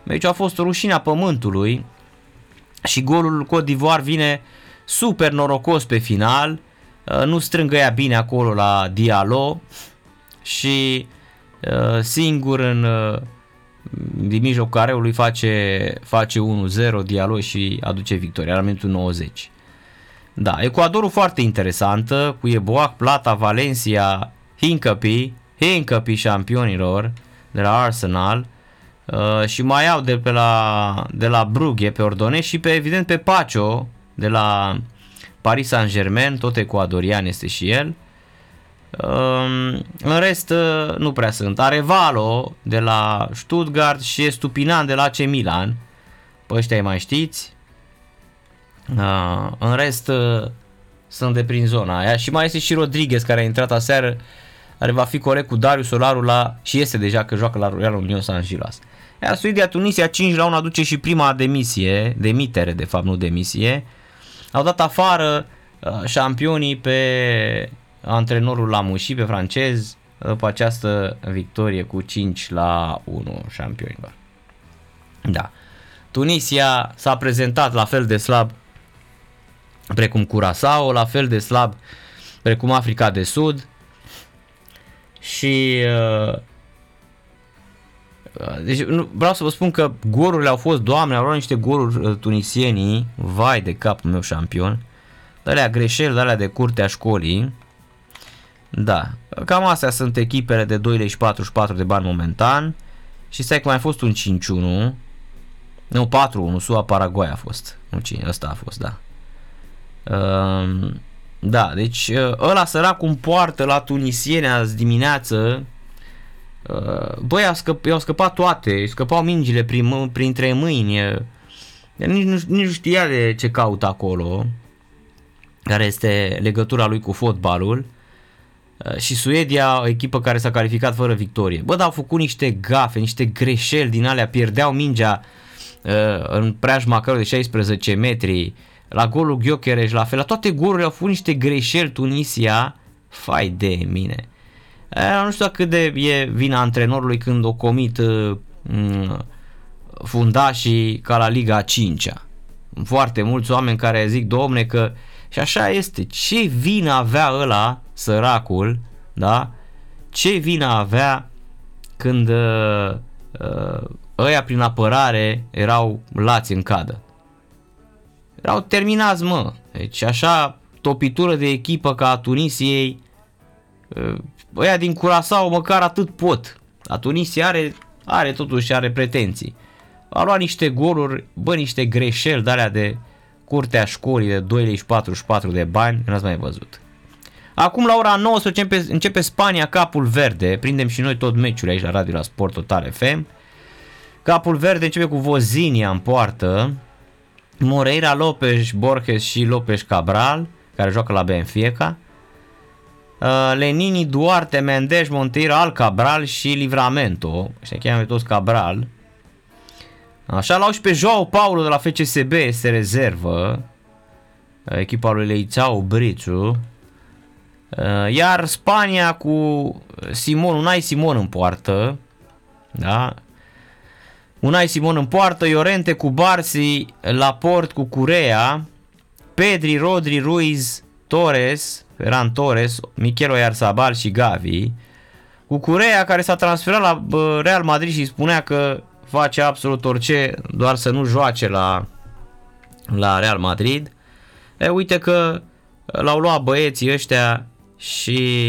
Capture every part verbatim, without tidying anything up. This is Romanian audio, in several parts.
Deci a fost o rușine a pământului și golul Côte d'Ivoire vine super norocos pe final, nu strângăia bine acolo la Diallo și singur în din mijlocul careului face, face unu zero Diallo și aduce victoria la minutul nouăzeci. Da, Ecuadorul foarte interesantă, cu Yeboah, Plata, Valencia, Hincapie, Hincapie șampionilor de la Arsenal uh, și mai au de, pe la, de la Brugge pe ordone și pe evident pe Pacho de la Paris Saint-Germain, tot ecuadorian este și el. Uh, în rest uh, nu prea sunt. Arevalo de la Stuttgart și Estupinan de la A C Milan, pe ăștia mai știți. Uh, în rest uh, sunt de prin zona aia și mai este și Rodriguez care a intrat aseară, care va fi corect cu Darius Solaru la, și este deja că joacă la Real Union Saint-Gilloise. Iar Suedia Tunisia cinci la unu aduce și prima demisie, demitere de fapt, nu demisie. Au dat afară uh, șampionii pe antrenorul Lamouchi, pe francez, după această victorie cu cinci la unu șampionilor. Da. Tunisia s-a prezentat la fel de slab precum Curaçao, la fel de slab precum Africa de Sud și uh, deci, nu, vreau să vă spun că golurile au fost, doamne, au luat niște goluri tunisienii, vai de capul meu șampion, de alea greșeli, de alea de curtea școlii. Da, cam astea sunt echipele de doi lei și patruzeci și patru de bani momentan și stai că mai a fost un cinci unu, nu, patru unu, S U A Paraguay a fost, nu cinci, ăsta a fost, da. Uh, da, deci ăla sărac cum poartă la tunisieni azi dimineață, uh, băi, a scăp, i-au scăpat toate, scăpau mingile prin, printre mâini, nici nu, nici nu știa de ce caută acolo, care este legătura lui cu fotbalul. Uh, și Suedia, o echipă care s-a calificat fără victorie. Bă, dar au făcut niște gafe, niște greșeli din alea, pierdeau mingea uh, în preajma cărui de șaisprezece metri, la golul Gyökeres la fel, la toate golurile au făcut niște greșeli Tunisia, fai de mine. E, nu știu cât de e vina antrenorului când o comit uh, fundașii ca la Liga a cincea. Foarte mulți oameni care zic, domne, că și așa este, ce vină avea ăla, săracul, da? Ce vină avea când uh, uh, ăia prin apărare erau lați în cadă? Erau terminați, mă. Deci așa, topitură de echipă ca a Tunisiei, ăia din Curaçao măcar atât pot. A Tunisia are, are totuși, are pretenții. A luat niște goluri, bă, niște greșeli de alea de curtea școlii de doi lei și patruzeci și patru de bani, n-ați mai văzut. Acum la ora nouăsprezece începe, începe Spania Capul Verde, prindem și noi tot meciul aici la Radio la Sport Total F M. Capul Verde începe cu Vozinia în poartă, Moreira, Lopez, Borges și Lopez Cabral, care joacă la Benfica, uh, Lenini, Duarte, Mendes, Monteiro, Al Cabral și Livramento, ăștia cheamă toți Cabral. Așa, l-au și pe João Paulo de la F C S B, este rezervă, echipa lui Leitao Brițu, uh, iar Spania cu Simon, Unai Simon în poartă, da? Unai Simon în poartă, Llorente cu Barsi, Laporte cu Curea, Pedri, Rodri, Ruiz, Torres, Ferran Torres, Mikel Oyarzabal și Gavi, cu Curea care s-a transferat la Real Madrid și spunea că face absolut orice, doar să nu joace la, la Real Madrid. E, uite că l-au luat băieții ăștia și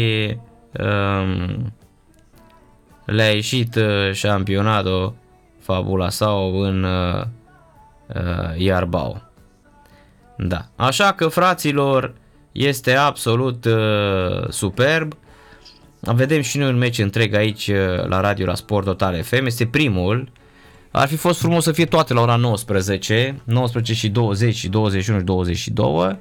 um, le-a ieșit șampionatul fabula sau în uh, uh, Iarbao. Da. Așa că, fraților, este absolut uh, superb. Vedem și noi un meci întreg aici uh, la Radio la Sport Total F M. Este primul. Ar fi fost frumos să fie toate la ora nouăsprezece, nouăsprezece și douăzeci și douăzeci și unu și douăzeci și doi.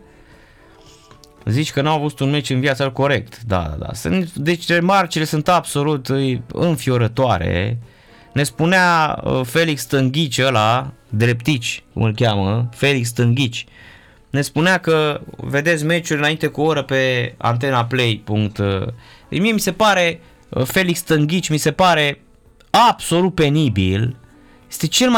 Zici că n-au avut un meci în viața corect. Da, da, da. Sunt, deci remarcile sunt absolut înfiorătoare. Ne spunea uh, Felix Tânghici ăla, dreptici, cum îl cheamă, Felix Tânghici, ne spunea că vedeți meciuri înainte cu o oră pe Antena Play. Deci mie mi se pare, uh, Felix Tânghici mi se pare absolut penibil, este cel mai